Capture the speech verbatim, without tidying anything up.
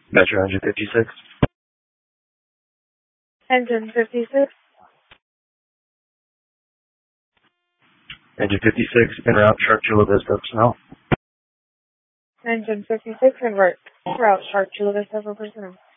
Metro Engine fifty-six. Engine fifty-six. Engine fifty-six, en route, Shark Chula Vista, personnel. Engine fifty-six, en route, route Shark Chula Vista for personnel.